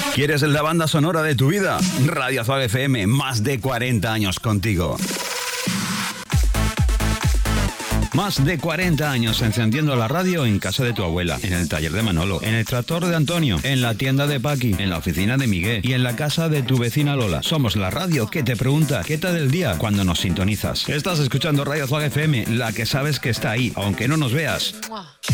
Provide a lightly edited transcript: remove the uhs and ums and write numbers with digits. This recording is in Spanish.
¿Quieres la banda sonora de tu vida? Radio Azul FM, más de 40 años contigo. Más de 40 años encendiendo la radio en casa de tu abuela, en el taller de Manolo, en el tractor de Antonio, en la tienda de Paqui, en la oficina de Miguel y en la casa de tu vecina Lola. Somos la radio que te pregunta qué tal el día cuando nos sintonizas. Estás escuchando Radio Azul FM, la que sabes que está ahí, aunque no nos veas.